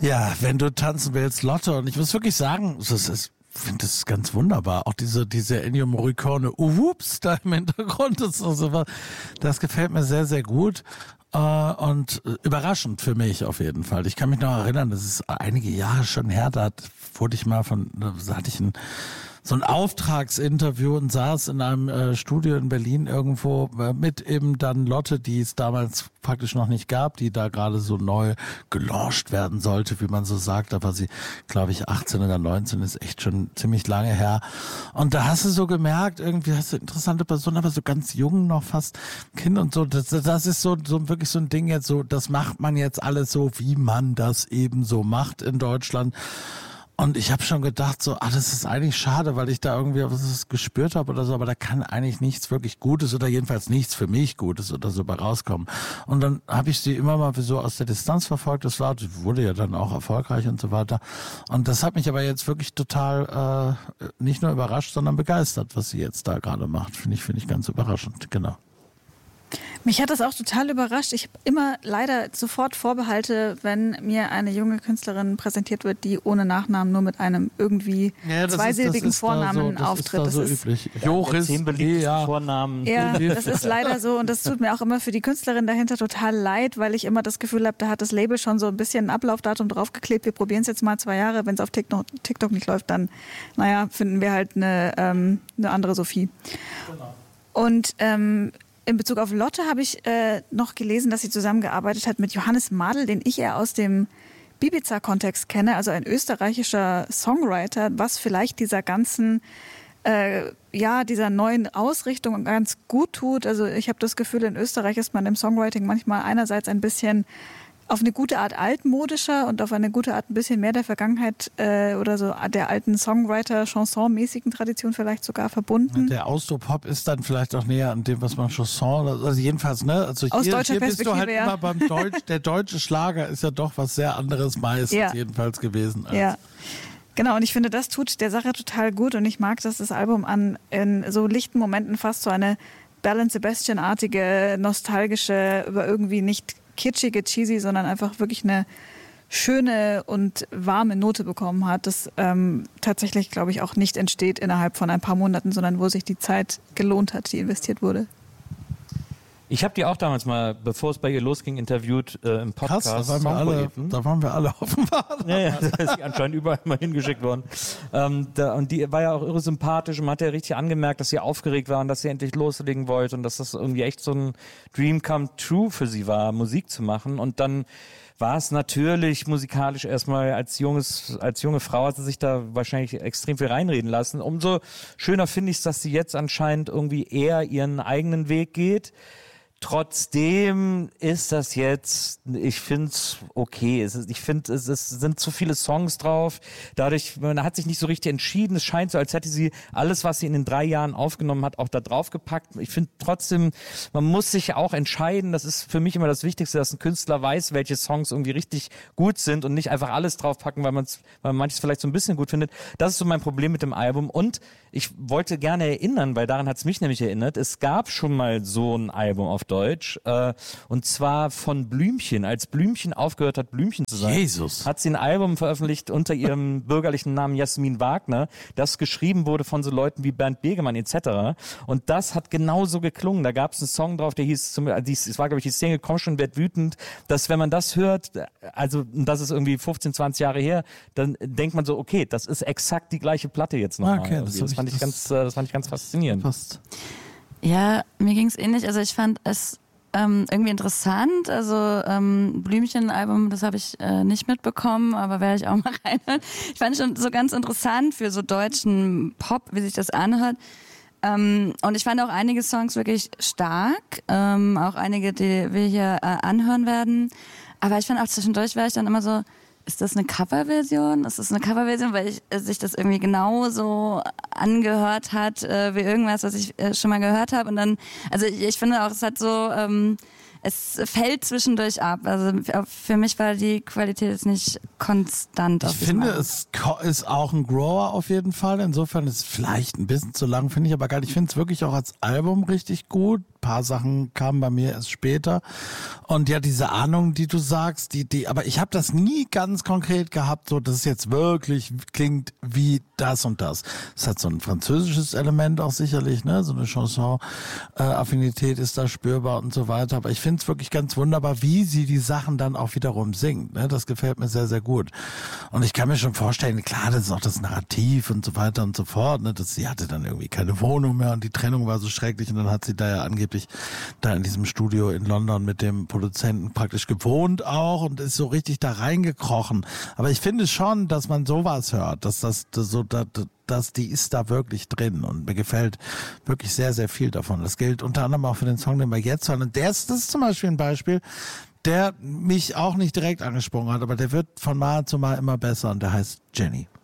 Ja, wenn du tanzen willst, Lotte. Und ich muss wirklich sagen, ich finde das ganz wunderbar. Auch diese Ennio Morricone, Whoops, da im Hintergrund, das gefällt mir sehr, sehr gut. Und überraschend für mich auf jeden Fall. Ich kann mich noch erinnern, das ist einige Jahre schon her, da hatte ich so ein Auftragsinterview und saß in einem Studio in Berlin irgendwo mit eben dann Lotte, die es damals praktisch noch nicht gab, die da gerade so neu gelauncht werden sollte, wie man so sagt. Da war sie, glaube ich, 18 oder 19, ist echt schon ziemlich lange her. Und da hast du so gemerkt, irgendwie hast du interessante Personen, aber so ganz jung noch, fast Kind und so. Das ist so wirklich so ein Ding jetzt so, das macht man jetzt alles so, wie man das eben so macht in Deutschland. Und ich habe schon gedacht, so, das ist eigentlich schade, weil ich da irgendwie was gespürt habe oder so, aber da kann eigentlich nichts wirklich Gutes oder jedenfalls nichts für mich Gutes oder so bei rauskommen. Und dann habe ich sie immer mal so aus der Distanz verfolgt, die wurde ja dann auch erfolgreich und so weiter. Und das hat mich aber jetzt wirklich total nicht nur überrascht, sondern begeistert, was sie jetzt da gerade macht. Finde ich ganz überraschend, genau. Mich hat das auch total überrascht. Ich habe immer leider sofort Vorbehalte, wenn mir eine junge Künstlerin präsentiert wird, die ohne Nachnamen nur mit einem irgendwie zweisilbigen Vornamen auftritt. Das ist üblich. Joris, 10 beliebtesten Vornamen. Ja, das ist leider so und das tut mir auch immer für die Künstlerin dahinter total leid, weil ich immer das Gefühl habe, da hat das Label schon so ein bisschen ein Ablaufdatum draufgeklebt. Wir probieren es jetzt mal 2 Jahre. Wenn es auf TikTok nicht läuft, dann finden wir halt eine andere Sophie. Genau. Und in Bezug auf Lotte habe ich noch gelesen, dass sie zusammengearbeitet hat mit Johannes Madl, den ich eher aus dem Bibiza-Kontext kenne, also ein österreichischer Songwriter, was vielleicht dieser ganzen, dieser neuen Ausrichtung ganz gut tut. Also ich habe das Gefühl, in Österreich ist man im Songwriting manchmal einerseits ein bisschen auf eine gute Art altmodischer und auf eine gute Art ein bisschen mehr der Vergangenheit oder so der alten Songwriter-Chanson-mäßigen Tradition vielleicht sogar verbunden. Der Austropop ist dann vielleicht auch näher an dem, was man Chanson, also jedenfalls, ne? Also aus deutscher hier bist du halt ja. immer beim der deutsche Schlager ist ja doch was sehr anderes meistens jedenfalls gewesen. Ja. Genau, und ich finde, das tut der Sache total gut und ich mag, dass das Album in so lichten Momenten fast so eine Belle and Sebastian-artige, nostalgische, aber irgendwie nicht kitschige, cheesy, sondern einfach wirklich eine schöne und warme Note bekommen hat, das tatsächlich, glaube ich, auch nicht entsteht innerhalb von ein paar Monaten, sondern wo sich die Zeit gelohnt hat, die investiert wurde. Ich habe die auch damals mal, bevor es bei ihr losging, interviewt im Podcast. Krass, da waren wir alle offenbar. Ja, da ist sie anscheinend überall mal hingeschickt worden. Und die war ja auch irre sympathisch und man hat ja richtig angemerkt, dass sie aufgeregt war und dass sie endlich loslegen wollte und dass das irgendwie echt so ein Dream come true für sie war, Musik zu machen. Und dann war es natürlich musikalisch erstmal als junge Frau hat sie sich da wahrscheinlich extrem viel reinreden lassen. Umso schöner finde ich es, dass sie jetzt anscheinend irgendwie eher ihren eigenen Weg geht. Trotzdem ist das jetzt, ich finde es okay. Ich finde, es sind zu viele Songs drauf. Dadurch, man hat sich nicht so richtig entschieden. Es scheint so, als hätte sie alles, was sie in den 3 Jahren aufgenommen hat, auch da drauf gepackt. Ich finde trotzdem, man muss sich auch entscheiden. Das ist für mich immer das Wichtigste, dass ein Künstler weiß, welche Songs irgendwie richtig gut sind und nicht einfach alles draufpacken, weil man manches vielleicht so ein bisschen gut findet. Das ist so mein Problem mit dem Album. Und ich wollte gerne erinnern, weil daran hat es mich nämlich erinnert, es gab schon mal so ein Album auf Deutsch, und zwar von Blümchen. Als Blümchen aufgehört hat, Blümchen zu sein, hat sie ein Album veröffentlicht unter ihrem bürgerlichen Namen Jasmin Wagner, das geschrieben wurde von so Leuten wie Bernd Begemann etc. Und das hat genauso geklungen. Da gab es einen Song drauf, der hieß, es war glaube ich die Single Komm schon, werd wütend, dass wenn man das hört, also das ist irgendwie 15, 20 Jahre her, dann denkt man so, okay, das ist exakt die gleiche Platte jetzt nochmal. Okay, das fand ich ganz faszinierend. Passt. Ja, mir ging es ähnlich. Also ich fand es irgendwie interessant. Also Blümchen-Album, das habe ich nicht mitbekommen, aber werde ich auch mal reinhören. Ich fand es schon so ganz interessant für so deutschen Pop, wie sich das anhört. Und ich fand auch einige Songs wirklich stark, auch einige, die wir hier anhören werden. Aber ich fand auch zwischendurch war ich dann immer so, ist das eine Coverversion? Ist das eine Coverversion, weil sich das irgendwie genauso angehört hat wie irgendwas, was ich schon mal gehört habe. Und dann, also ich finde auch, es hat so, es fällt zwischendurch ab. Also für mich war die Qualität jetzt nicht konstant. Ich finde, es ist auch ein Grower auf jeden Fall. Insofern ist es vielleicht ein bisschen zu lang, finde ich aber gar nicht. Ich finde es wirklich auch als Album richtig gut. paar Sachen kamen bei mir erst später. Und ja, diese Ahnung, die du sagst, aber ich habe das nie ganz konkret gehabt, so dass es jetzt wirklich klingt wie das und das. Es hat so ein französisches Element auch sicherlich, ne? So eine Chanson-Affinität ist da spürbar und so weiter. Aber ich finde es wirklich ganz wunderbar, wie sie die Sachen dann auch wiederum singt. Ne? Das gefällt mir sehr, sehr gut. Und ich kann mir schon vorstellen, klar, das ist auch das Narrativ und so weiter und so fort. Ne? Sie hatte dann irgendwie keine Wohnung mehr und die Trennung war so schrecklich und dann hat sie da ja angeblich da in diesem Studio in London mit dem Produzenten praktisch gewohnt auch und ist so richtig da reingekrochen. Aber ich finde schon, dass man sowas hört, dass die ist da wirklich drin und mir gefällt wirklich sehr, sehr viel davon. Das gilt unter anderem auch für den Song, den wir jetzt hören. Und das ist zum Beispiel ein Beispiel, der mich auch nicht direkt angesprochen hat, aber der wird von Mal zu Mal immer besser und der heißt Jenny.